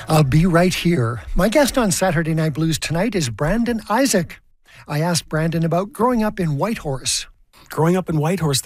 I'll be right here. My guest on Saturday Night Blues tonight is Brandon Isaac. I asked Brandon about growing up in Whitehorse. Growing up in Whitehorse,